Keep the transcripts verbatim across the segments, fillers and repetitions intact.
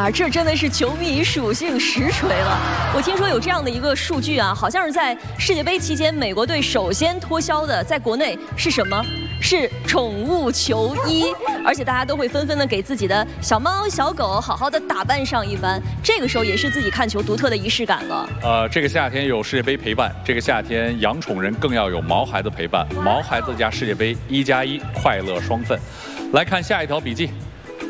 呀，这真的是球迷属性实锤了。我听说有这样的一个数据啊，好像是在世界杯期间，美国队首先脱销的在国内是什么？是宠物球衣，而且大家都会纷纷的给自己的小猫小狗好好的打扮上一番。这个时候也是自己看球独特的仪式感了。 呃，这个夏天有世界杯陪伴，这个夏天养宠人更要有毛孩子陪伴。毛孩子加世界杯，一加一，快乐双份。来看下一条笔记。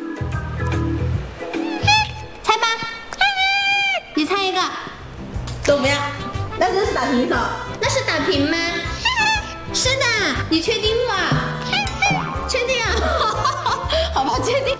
猜吧，你猜一个。 怎么样？那这是打平手？ 那是打平吗？是的，你确定吗？确定啊？好吧，确定。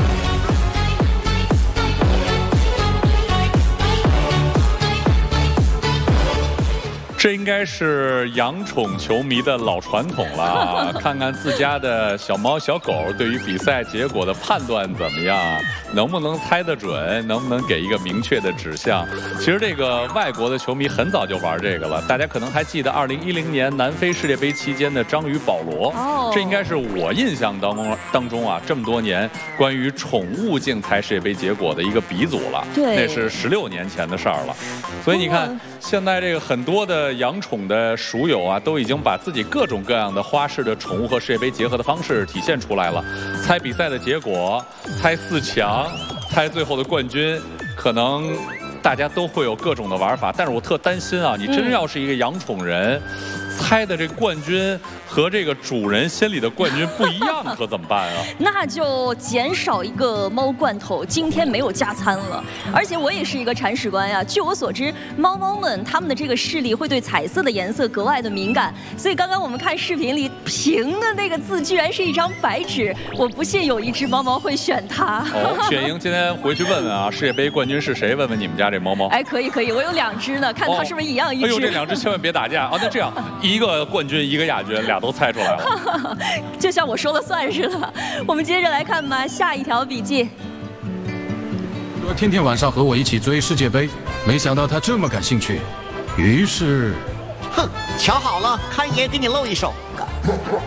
这应该是养宠球迷的老传统了。看看自家的小猫小狗对于比赛结果的判断怎么样，能不能猜得准，能不能给一个明确的指向。其实这个外国的球迷很早就玩这个了，大家可能还记得二零一零年南非世界杯期间的章鱼保罗。哦，这应该是我印象当中当中啊，这么多年关于宠物竞猜世界杯结果的一个鼻祖了。 对， 那是十六年前的事儿了。所以你看，现在这个很多的养宠的鼠友啊，都已经把自己各种各样的花式的宠物和世界杯结合的方式体现出来了。猜比赛的结果，猜四强，猜最后的冠军，可能大家都会有各种的玩法。但是我特担心啊，你真要是一个养宠人，嗯、猜的这冠军和这个主人心里的冠军不一样，可怎么办啊？ 那就减少一个猫罐头，今天没有加餐了。而且我也是一个铲屎官呀。据我所知，猫猫们它们的这个视力会对彩色的颜色格外的敏感，所以刚刚我们看视频里平的那个字，居然是一张白纸。我不信有一只猫猫会选它。 哦，雪莹今天回去问问啊，世界杯冠军是谁？问问你们家这猫猫。 哎，可以可以，我有两只呢，看它是不是一样一只。 哎呦，这两只千万别打架啊！那这样，一个冠军，一个亚军，俩都猜出来了。 就像我说了算似的。我们接着来看吧，下一条笔记。 说天天晚上和我一起追世界杯，没想到他这么感兴趣，于是， 哼，瞧好了，看爷给你露一手。